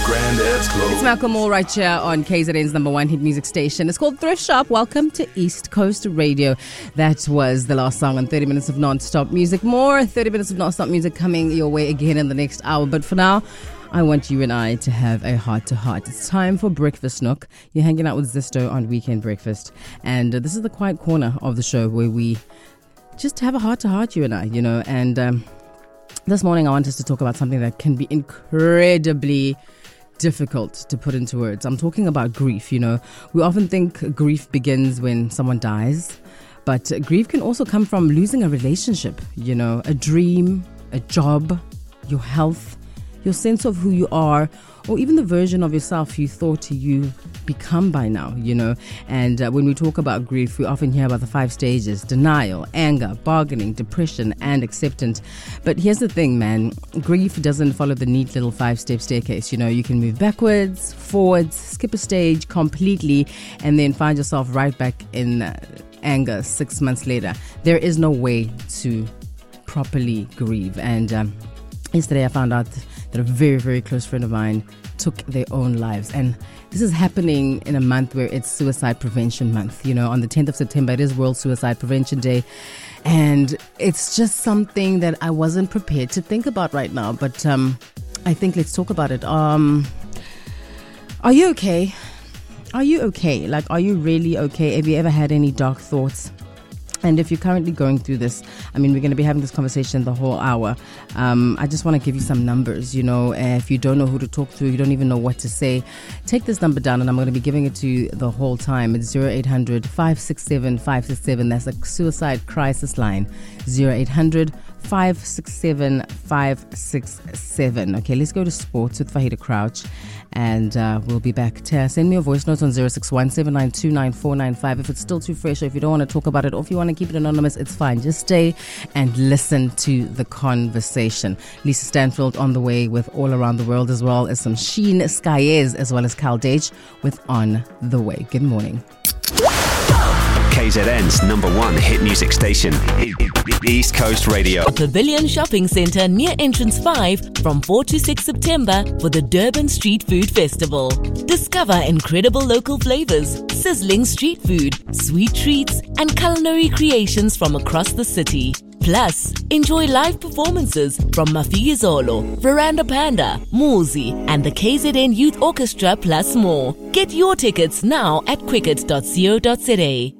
Granddad's Clothes. It's Malcolm Moore right here on KZN's number one hit music station. It's called Thrift Shop. Welcome to East Coast Radio. That was the last song on 30 minutes of non-stop music. More 30 minutes of non-stop music coming your way again in the next hour. But for now, I want you and I to have a heart-to-heart. It's time for Breakfast Nook. You're hanging out with Zisto on Weekend Breakfast. And this is the quiet corner of the show where we just have a heart-to-heart, you and I, you know. And this morning I want us to talk about something that can be incredibly difficult to put into words. I'm talking about grief, you know. We often think grief begins when someone dies, but grief can also come from losing a relationship, you know, a dream, a job, your health, your sense of who you are, or even the version of yourself you thought you become by now, you know. And when we talk about grief, we often hear about the 5 stages: denial, anger, bargaining, depression, and acceptance. But here's the thing, man. Grief doesn't follow the neat little 5-step staircase. You know, you can move backwards, forwards, skip a stage completely, and then find yourself right back in anger 6 months later. There is no way to properly grieve. And yesterday I found out that a very, very close friend of mine took their own lives. And this is happening in a month where it's Suicide Prevention Month. You know, on the 10th of September, it is World Suicide Prevention Day. And it's just something that I wasn't prepared to think about right now. But I think let's talk about it. Are you okay? Are you okay? Like, are you really okay? Have you ever had any dark thoughts? And if you're currently going through this, I mean, we're going to be having this conversation the whole hour. I just want to give you some numbers, you know. If you don't know who to talk to, you don't even know what to say, take this number down, and I'm going to be giving it to you the whole time. It's 0800 567 567. That's a suicide crisis line. 0800 567 567. Okay, let's go to sports with Fahida Crouch, and we'll be back. Send me a voice note on 061 792 9495 if it's still too fresh, or if you don't want to talk about it, or if you want to keep it anonymous, it's fine. Just stay and listen to the conversation. Lisa Stanfield on the way with All Around the World, as well as some Sheen Skies, as well as Cal Dage with On the Way. Good morning. KZN's number one hit music station, East Coast Radio. Pavilion Shopping Centre near Entrance 5 from 4 to 6 September for the Durban Street Food Festival. Discover incredible local flavours, sizzling street food, sweet treats and culinary creations from across the city. Plus, enjoy live performances from Mafiyizolo, Veranda Panda, Muzi and the KZN Youth Orchestra, plus more. Get your tickets now at quicket.co.za.